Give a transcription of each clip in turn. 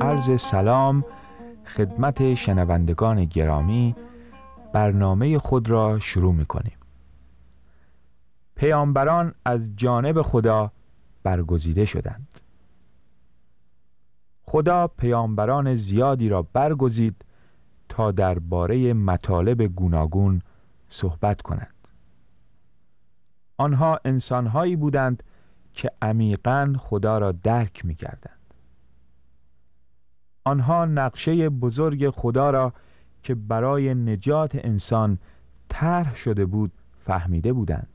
عرض سلام خدمت شنوندگان گرامی، برنامه خود را شروع می‌کنیم. پیامبران از جانب خدا برگزیده شدند. خدا پیامبران زیادی را برگزید تا درباره مطالب گوناگون صحبت کنند. آنها انسان‌هایی بودند که عمیقاً خدا را درک می‌کردند. آنها نقشه بزرگ خدا را که برای نجات انسان طرح شده بود فهمیده بودند.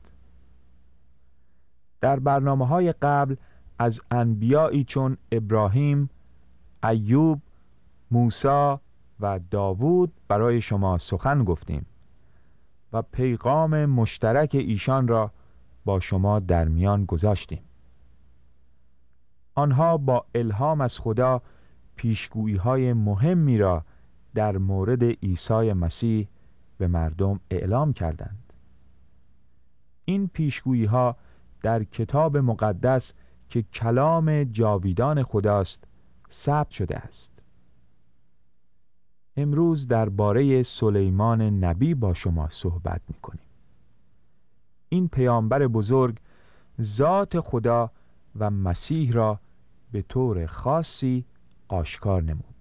در برنامه‌های قبل از انبیایی چون ابراهیم، ایوب، موسی و داوود برای شما سخن گفتیم و پیغام مشترک ایشان را با شما در میان گذاشتیم. آنها با الهام از خدا پیشگویی‌های مهمی را در مورد عیسی مسیح به مردم اعلام کردند. این پیشگویی‌ها در کتاب مقدس که کلام جاویدان خداست ثبت شده است. امروز درباره سلیمان نبی با شما صحبت می‌کنیم. این پیامبر بزرگ ذات خدا و مسیح را به طور خاصی آشکار نمود.